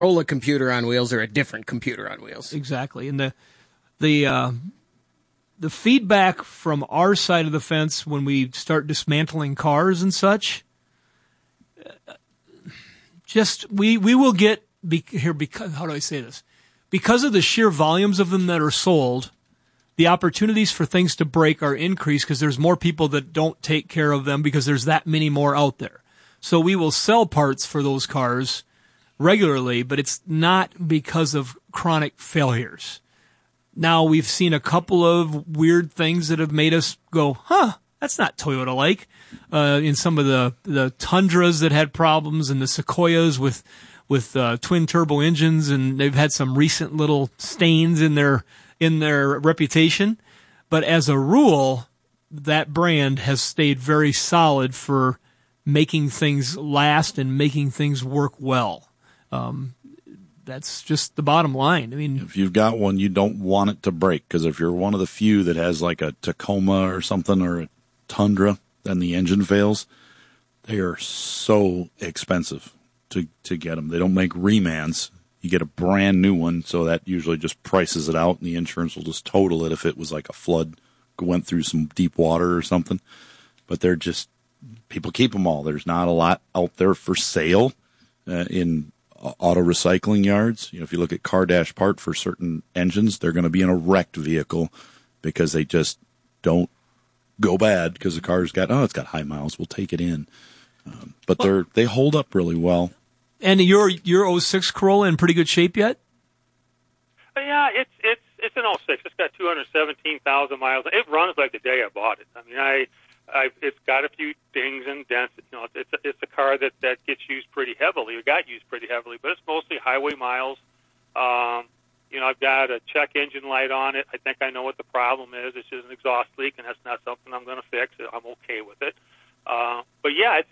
Ola computer on wheels or a different computer on wheels. Exactly. And the feedback from our side of the fence when we start dismantling cars and such, we will get because how do I say this? Because of the sheer volumes of them that are sold, the opportunities for things to break are increased because there's more people that don't take care of them because there's that many more out there. So we will sell parts for those cars regularly, but it's not because of chronic failures. Now, we've seen a couple of weird things that have made us go, that's not Toyota-like. In some of the Tundras that had problems and the Sequoias with twin turbo engines, and they've had some recent little stains in their reputation. But as a rule, that brand has stayed very solid for making things last and making things work well. That's just the bottom line. I mean, if you've got one, you don't want it to break, because if you're one of the few that has like a Tacoma or something or a Tundra, then the engine fails. They are so expensive to get them. They don't make remans. You get a brand new one, so that usually just prices it out, and the insurance will just total it if it was like a flood, went through some deep water or something. But they're just, people keep them all. There's not a lot out there for sale in auto recycling yards. You know, if you look at car dash part for certain engines, they're going to be in a wrecked vehicle because they just don't go bad because the car's it's got high miles. We'll take it in. But they hold up really well. And your 06 Corolla in pretty good shape yet? Yeah, it's an 06. It's got 217,000 miles. It runs like the day I bought it. I mean, it's got a few dings and dents. You know, it's a car that gets used pretty heavily, or got used pretty heavily, but it's mostly highway miles. You know, I've got a check engine light on it. I think I know what the problem is. It's just an exhaust leak, and that's not something I'm going to fix. I'm okay with it. But yeah,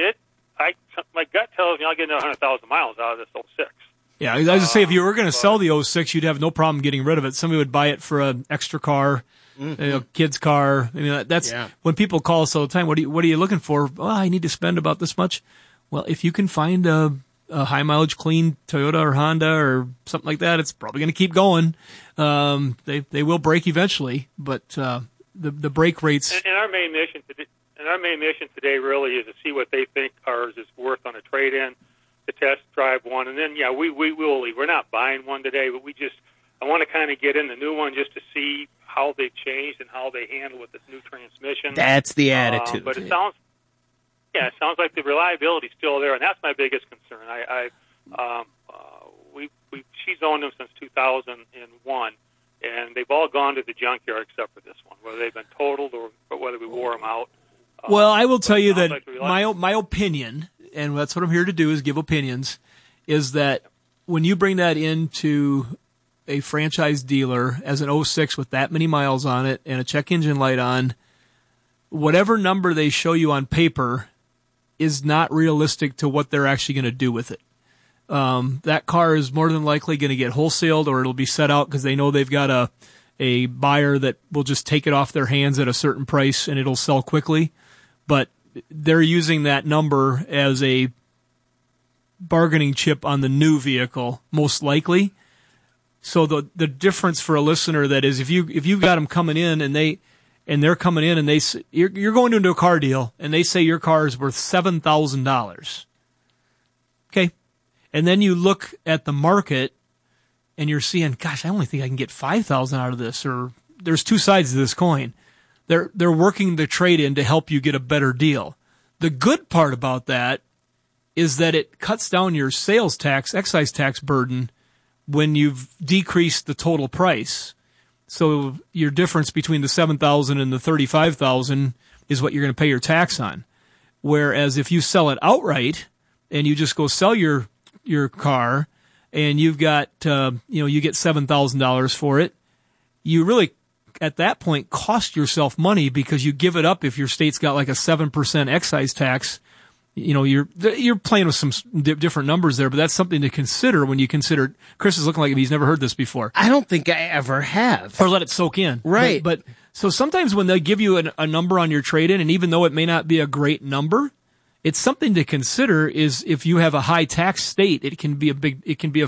my gut tells me I'll get another 100,000 miles out of this 06. Yeah, I was going to say, if you were going to sell the 06, you'd have no problem getting rid of it. Somebody would buy it for an extra car, kid's car. I mean, that's when people call us all the time. What are you looking for? Oh, I need to spend about this much. Well, if you can find a high mileage clean Toyota or Honda or something like that, it's probably going to keep going. They will break eventually, but the break rates. And our main mission today really is to see what they think ours is worth on a trade-in, to test drive one, and then we will leave. We're not buying one today, but I want to kind of get in the new one just to see how they've changed and how they handle with this new transmission. That's the attitude. But it sounds like the reliability's still there, and that's my biggest concern. She's owned them since 2001, and they've all gone to the junkyard except for this one, whether they've been totaled or whether we wore them out. Well, I will tell you that my opinion, and that's what I'm here to do, is give opinions, is that when you bring that into a franchise dealer as an 06 with that many miles on it and a check engine light on, whatever number they show you on paper is not realistic to what they're actually going to do with it. That car is more than likely going to get wholesaled, or it'll be set out because they know they've got a buyer that will just take it off their hands at a certain price and it'll sell quickly. But they're using that number as a bargaining chip on the new vehicle, most likely. So the difference for a listener that is, if you got them coming in and they're coming in and you're going into a car deal and they say your car is worth $7,000. Okay. And then you look at the market and you're seeing, gosh, I only think I can get $5,000 out of this, or there's two sides to this coin. They're working the trade-in to help you get a better deal. The good part about that is that it cuts down your sales tax, excise tax burden when you've decreased the total price. So your difference between the $7,000 and the $35,000 is what you're going to pay your tax on. Whereas if you sell it outright and you just go sell your car and you've got you get $7,000 for it, you really at that point cost yourself money because you give it up if your state's got like a 7% excise tax. You know, you're playing with some different numbers there, but that's something to consider when you consider. Chris is looking like he's never heard this before. I don't think I ever have. Or let it soak in. Right. But so sometimes when they give you a number on your trade-in, and even though it may not be a great number, it's something to consider. Is if you have a high tax state, it can be a